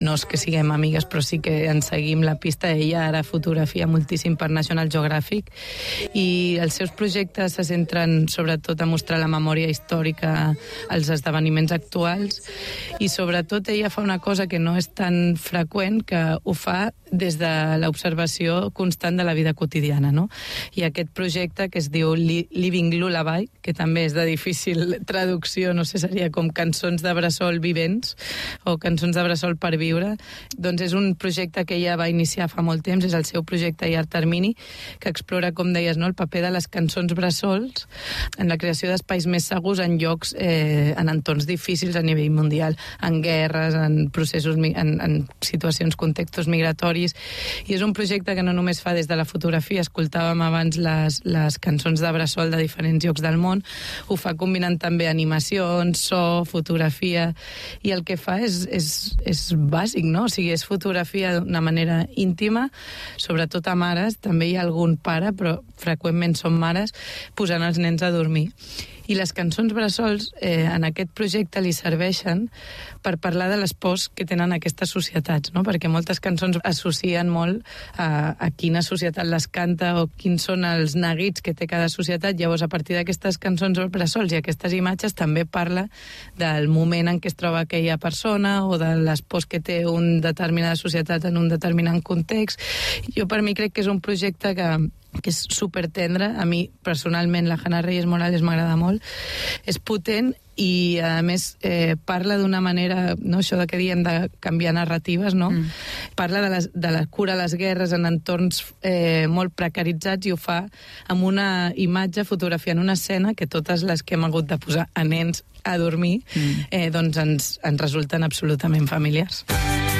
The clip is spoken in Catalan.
no és que siguem amigues, però sí que ens seguim la pista. Ella ara fotografia moltíssim per National Geographic i els seus projectes se centren sobretot a mostrar la memòria històrica, els esdeveniments actuals, i sobretot ella fa una cosa que no és tan freqüent, que ho fa des de l'observació constant de la vida quotidiana, no? I aquest projecte que es diu Living Lullaby, que també és de difícil traducció, no sé, seria com cançons de bressol vivents o cançons de bressol per viure, doncs és un projecte que ella va iniciar fa molt temps, és el seu projecte a llarg termini, que explora, com deies, no, el paper de les cançons bressols en la creació d'espais més segurs en llocs, en entorns difícils a nivell mundial, en guerres, en processos, en situacions, contextos migratoris, i és un projecte que no només fa des de la fotografia, escoltàvem abans les cançons de bressol de diferents llocs del món, ho fa combinant també animacions, so, fotografia, i el que fa és bàsic, no? O sigui, és fotografia d'una manera íntima, sobretot a mares, també hi ha algun pare, però freqüentment són mares, posant els nens a dormir. I les cançons bressols en aquest projecte li serveixen per parlar de les pors que tenen aquestes societats, no? Perquè moltes cançons associen molt a quina societat les canta o quins són els neguits que té cada societat. Llavors, a partir d'aquestes cançons bressols i aquestes imatges també parla del moment en què es troba aquella persona o de les pors que té una determinada societat en un determinat context. Jo, per mi, crec que és un projecte que és supertendre. A mi, personalment, la Hannah Reyes Morales m'agrada molt. És potent i, a més, parla d'una manera, no, això que diem de canviar narratives, no? Parla de la cura a les guerres en entorns molt precaritzats, i ho fa amb una imatge fotografiant una escena que totes les que hem hagut de posar a nens a dormir doncs ens resulten absolutament familiars.